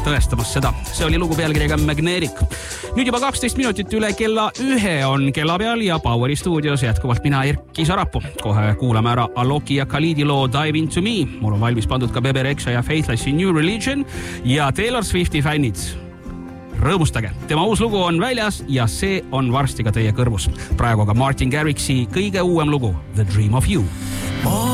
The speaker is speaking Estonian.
tõestamas seda. See oli lugu pealkirjaga Magnetic. Nüüd juba 12 minutit üle kella 1 on kella peal ja Poweri stuudios jätkuvalt mina Erki Sarapuu. Kohe kuulame ära Aloki ja Khalidi loo Dive Into Me. Mul on valmis pandud ka Bebe Rexha ja Faithlessi New Religion ja Taylor Swifti fännid. Rõõmustage. Tema uus lugu on väljas ja see on varsti ka teie kõrvus. Praegu aga Martin Garrixi kõige uuem lugu The Dream of You.